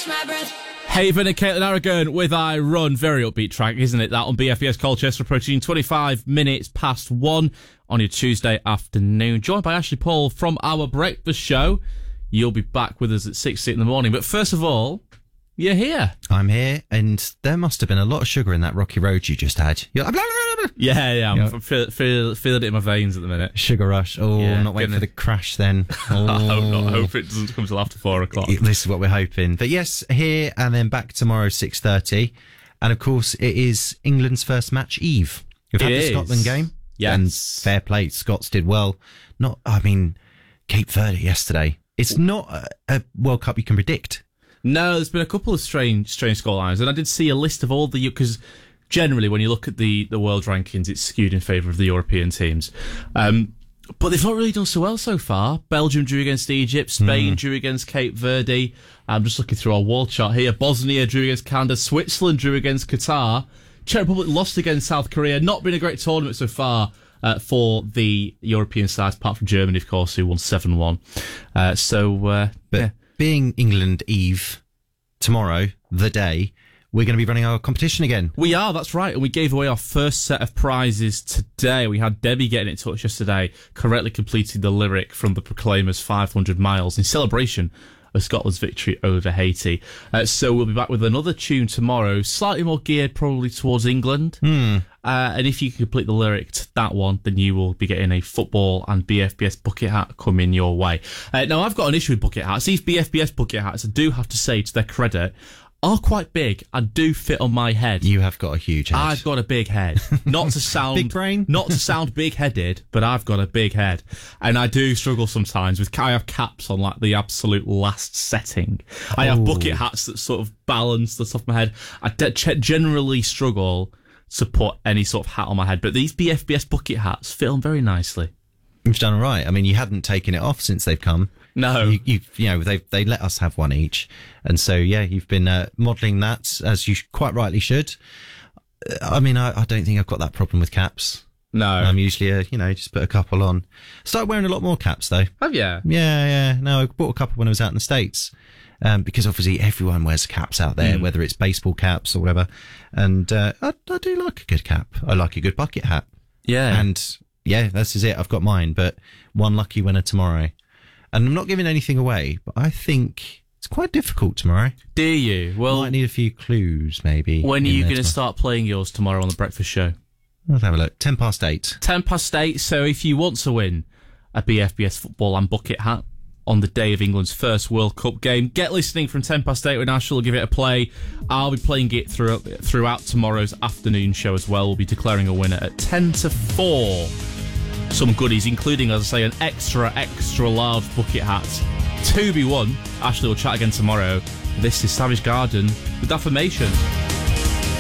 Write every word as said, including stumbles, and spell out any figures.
catch my breath. Haven and Caitlin Aragon with I Run. Very upbeat track, isn't it? That on B F B S Colchester, approaching twenty-five minutes past one on your Tuesday afternoon. Joined by Ashley Paul from our breakfast show. You'll be back with us at six in the morning. But first of all, you're here. I'm here, and there must have been a lot of sugar in that rocky road you just had. You're like, blah, blah, blah, blah. Yeah, yeah. I'm You know, feel, feel, feeling it in my veins at the minute. Sugar rush. Oh, Yeah, not waiting gonna- for the crash then. Oh. I hope not. I hope it doesn't come till after four o'clock. This is what we're hoping. But yes, here and then back tomorrow, six thirty. And of course, it is England's first match eve. We've had It the is. Scotland game. Yes. And fair play. Scots did well. Not, I mean, Cape Verde yesterday. It's not a, a World Cup you can predict. No, there's been a couple of strange, strange scorelines, and I did see a list of all the because generally when you look at the the world rankings, it's skewed in favour of the European teams. Um, but they've not really done so well so far. Belgium drew against Egypt, Spain mm. drew against Cape Verde. I'm just looking through our wall chart here. Bosnia drew against Canada, Switzerland drew against Qatar, Czech Republic lost against South Korea. Not been a great tournament so far. Uh, for the European sides, apart from Germany, of course, who won seven one. Uh, so, uh, but yeah. being England Eve tomorrow, the day, we're going to be running our competition again. We are, that's right. And we gave away our first set of prizes today. We had Debbie getting in touch yesterday, correctly completing the lyric from the Proclaimers' five hundred miles in celebration of Scotland's victory over Haiti. Uh, so we'll be back with another tune tomorrow, slightly more geared probably towards England. Mm. Uh, and if you can complete the lyric to that one, then you will be getting a football and B F B S bucket hat coming your way. Uh, now, I've got an issue with bucket hats. These B F B S bucket hats, I do have to say, to their credit, are quite big and do fit on my head. You have got a huge head. I've got a big head. Not to sound big brain, not to sound big-headed, but I've got a big head, and I do struggle sometimes with. I have caps on like the absolute last setting. I have Oh. bucket hats that sort of balance the top of my head. I de- generally struggle to put any sort of hat on my head, but these B F B S bucket hats fit on very nicely. You've done all right. I mean, you hadn't taken it off since they've come. No, you, you, you know, they they let us have one each, and so yeah, you've been uh, modelling that as you quite rightly should. I mean, I, I don't think I've got that problem with caps. no. I'm usually a, you know, just put a couple on. Started wearing a lot more caps though. Have you? Yeah, yeah. No, I bought a couple when I was out in the States, um, because obviously everyone wears caps out there, Mm. whether it's baseball caps or whatever. And uh, I, I do like a good cap. I like a good bucket hat. Yeah. And yeah, this is it. I've got mine, but one lucky winner tomorrow. And I'm not giving anything away, but I think it's quite difficult tomorrow. Do you? Well, Might need a few clues, maybe. when are in you there going to tomorrow. start playing yours tomorrow on the breakfast show? Let's have a look. Ten past eight. ten past eight, so if you want to win a B F B S football and bucket hat on the day of England's first World Cup game, get listening from ten past eight when Ash will give it a play. I'll be playing it through, throughout tomorrow's afternoon show as well. We'll be declaring a winner at ten to four. Some goodies, including, as I say, an extra, extra large bucket hat to be won. Ashley will chat again tomorrow. This is Savage Garden with Affirmation.